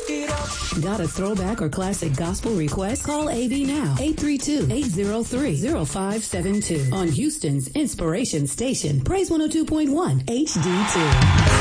Got a throwback or classic gospel request? Call AV now, 832-803-0572 on Houston's Inspiration Station, Praise 102.1 HD2.